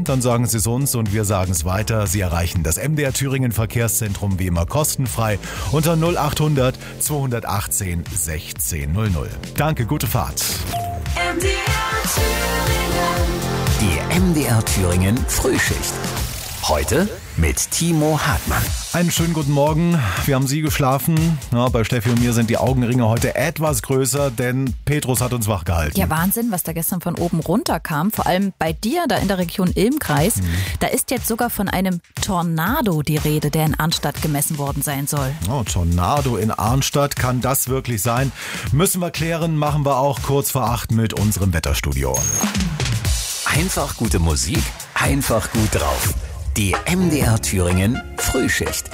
dann sagen Sie es uns und wir sagen es weiter. Sie erreichen das MDR Thüringen Verkehrszentrum wie immer kostenfrei unter 0800 218 1600. Danke, gute Fahrt. Die MDR Thüringen Frühschicht. Heute mit Timo Hartmann. Einen schönen guten Morgen. Wir haben Sie geschlafen. Ja, bei Steffi und mir sind die Augenringe heute etwas größer, denn Petrus hat uns wachgehalten. Ja, Wahnsinn, was da gestern von oben runterkam. Vor allem bei dir, da in der Region Ilmkreis. Da ist jetzt sogar von einem Tornado die Rede, der in Arnstadt gemessen worden sein soll. Oh, Tornado in Arnstadt, kann das wirklich sein? Müssen wir klären, machen wir auch kurz vor 8 mit unserem Wetterstudio. Einfach gute Musik, einfach gut drauf. Die MDR Thüringen Frühschicht.